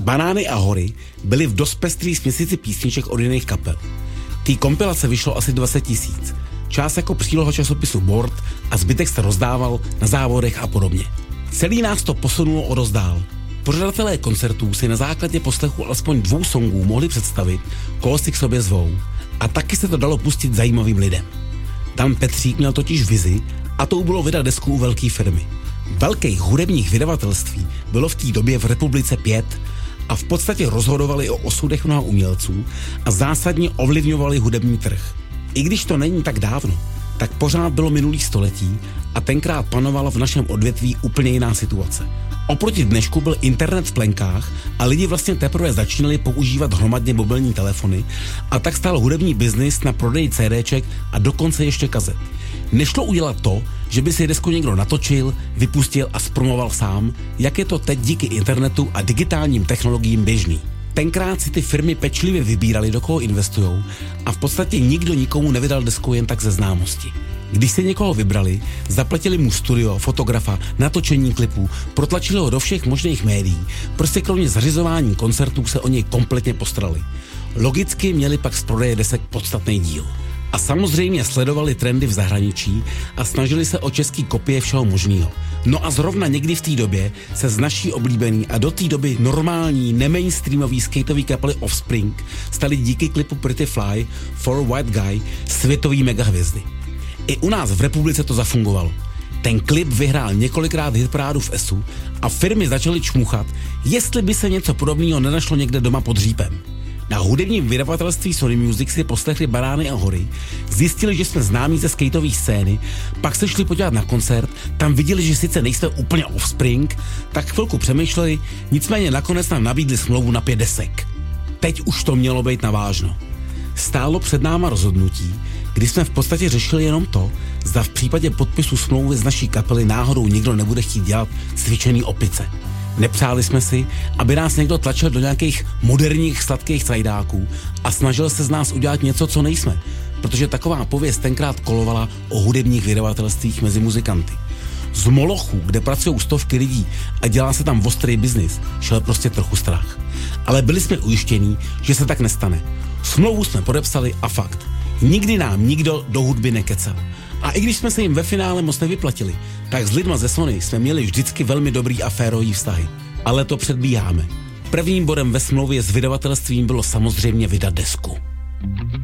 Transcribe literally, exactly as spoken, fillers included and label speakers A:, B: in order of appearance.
A: Banány a hory byly v dost pestrý směsici písniček od jiných kapel. Tý kompilace vyšlo asi dvacet tisíc. Část jako příloha časopisu Board a zbytek se rozdával na závodech a podobně. Celý nás to posunulo o dost dál. Pořadatelé koncertů si na základě poslechu alespoň dvou songů mohli představit, koho si k sobě zvou. A taky se to dalo pustit zajímavým lidem. Dan Petřík měl totiž vizi a tou bylo vydat desku u velké firmy. Velkých hudebních vydavatelství bylo v té době v republice pět a v podstatě rozhodovali o osudech mnoha umělců a zásadně ovlivňovali hudební trh. I když to není tak dávno, tak pořád bylo minulý století a tenkrát panovala v našem odvětví úplně jiná situace. Oproti dnešku byl internet v plenkách a lidi vlastně teprve začínali používat hromadně mobilní telefony a tak stál hudební biznis na prodej CDček a dokonce ještě kazet. Nešlo udělat to, že by si desku někdo natočil, vypustil a zpromoval sám, jak je to teď díky internetu a digitálním technologiím běžný. Tenkrát si ty firmy pečlivě vybírali, do koho investujou a v podstatě nikdo nikomu nevydal desku jen tak ze známosti. Když si někoho vybrali, zaplatili mu studio, fotografa, natočení klipů, protlačili ho do všech možných médií, prostě kromě zařizování koncertů se o něj kompletně postarali. Logicky měli pak z prodeje desek podstatný díl. A samozřejmě sledovali trendy v zahraničí a snažili se o český kopie všeho možného. No a zrovna někdy v té době se z naší oblíbený a do té doby normální, nemainstreamový skateový kapely Offspring stali díky klipu Pretty Fly for a White Guy světový megahvězdy. I u nás v republice to zafungovalo. Ten klip vyhrál několikrát hitparádu v ESu a firmy začaly čmuchat, jestli by se něco podobného nenašlo někde doma pod dřípem. Na hudebním vydavatelství Sony Music si poslechli Banány a hory, zjistili, že jsme známí ze skateové scény, pak se šli podívat na koncert, tam viděli, že sice nejsme úplně Offspring, tak chvilku přemýšleli, nicméně nakonec nám nabídli smlouvu na pět desek. Teď už to mělo být navážno. Stálo před náma rozhodnutí, kdy jsme v podstatě řešili jenom to, zda v případě podpisu smlouvy z naší kapely náhodou nikdo nebude chtít dělat cvičený opice. Nepřáli jsme si, aby nás někdo tlačil do nějakých moderních sladkých cajdáků a snažil se z nás udělat něco, co nejsme, protože taková pověst tenkrát kolovala o hudebních vydavatelstvích mezi muzikanty. Z Molochu, kde pracují stovky lidí a dělá se tam ostrý biznis, šel prostě trochu strach. Ale byli jsme ujištění, že se tak nestane. Smlouvu jsme podepsali a fakt. Nikdy nám nikdo do hudby nekecal. A i když jsme se jim ve finále moc nevyplatili, tak s lidma ze Sony jsme měli vždycky velmi dobrý a férový vztahy. Ale to předbíháme. Prvním bodem ve smlouvě s vydavatelstvím bylo samozřejmě vydat desku.